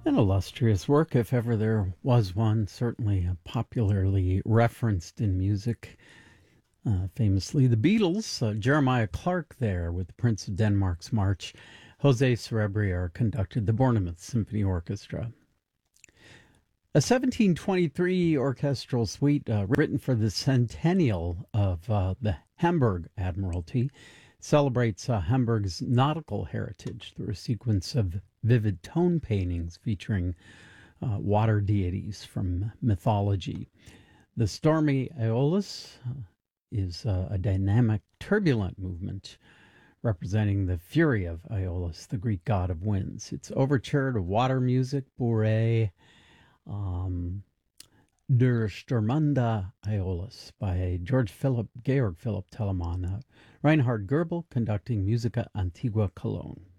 An illustrious work, if ever there was one, certainly popularly referenced in music. Famously, the Beatles, Jeremiah Clark there with the Prince of Denmark's March. Jose Cerebrier conducted the Bournemouth Symphony Orchestra. A 1723 orchestral suite written for the centennial of the Hamburg Admiralty celebrates Hamburg's nautical heritage through a sequence of vivid tone paintings featuring water deities from mythology. The stormy Aeolus is a dynamic, turbulent movement representing the fury of Aeolus, the Greek god of winds. It's overture to water music, bourrée, Der Stürmende Aeolus by Georg Philipp Telemann. Reinhard Goebel conducting Musica Antigua Cologne.